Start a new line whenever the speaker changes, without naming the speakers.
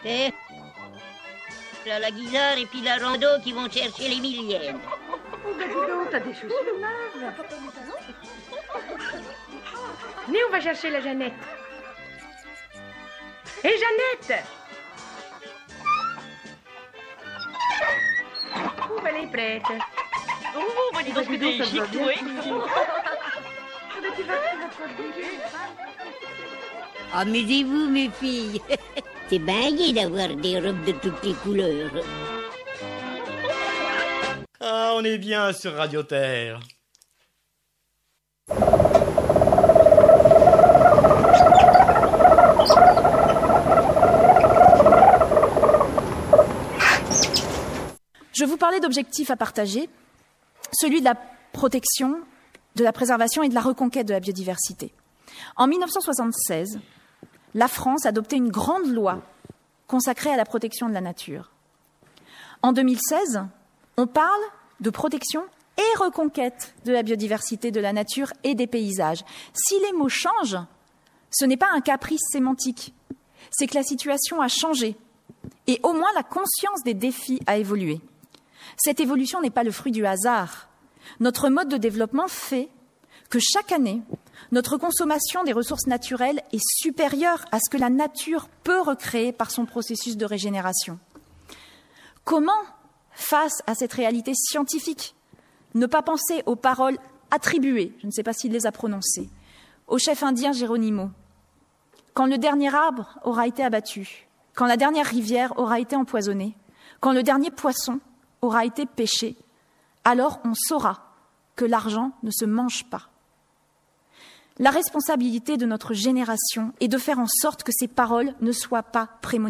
Et là, la Guisard et puis la Rando qui vont chercher les millièmes.
Oh, ben dis donc, t'as des chaussures neuves. Venez, on va chercher la Jeannette. Hé, Jeannette! Oh, ben, elle est prête.
Oh, bah dis donc, que t'es chic, oui.
Amusez-vous, mes filles. C'est bien gai d'avoir des robes de toutes les couleurs.
Ah, on est bien sur Radio Terre.
Je vous parlais d'objectifs à partager, celui de la protection, de la préservation et de la reconquête de la biodiversité. En 1976, la France adoptait une grande loi consacrée à la protection de la nature. En 2016, on parle de protection et reconquête de la biodiversité, de la nature et des paysages. Si les mots changent, ce n'est pas un caprice sémantique, c'est que la situation a changé et au moins la conscience des défis a évolué. Cette évolution n'est pas le fruit du hasard. Notre mode de développement fait que chaque année, notre consommation des ressources naturelles est supérieure à ce que la nature peut recréer par son processus de régénération. Comment, face à cette réalité scientifique, ne pas penser aux paroles attribuées, je ne sais pas s'il les a prononcées, au chef indien Geronimo? Quand le dernier arbre aura été abattu, quand la dernière rivière aura été empoisonnée, quand le dernier poisson aura été pêché, alors on saura que l'argent ne se mange pas. La responsabilité de notre génération est de faire en sorte que ces paroles ne soient pas prémonitions.